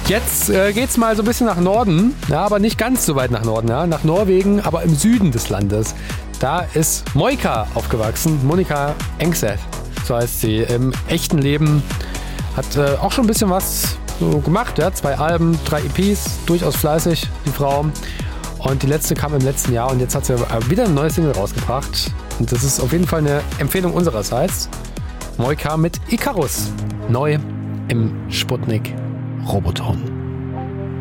Jetzt geht's mal so ein bisschen nach Norden, ja, aber nicht ganz so weit nach Norden, ja, nach Norwegen, aber im Süden des Landes. Da ist Moika aufgewachsen, Monica Engseth, so heißt sie. Im echten Leben hat auch schon ein bisschen was so gemacht, ja, 2 Alben, 3 EPs, durchaus fleißig, die Frau. Und die letzte kam im letzten Jahr und jetzt hat sie wieder ein neues Single rausgebracht. Und das ist auf jeden Fall eine Empfehlung unsererseits. Moika mit Icarus, neu im Sputnik Roboton.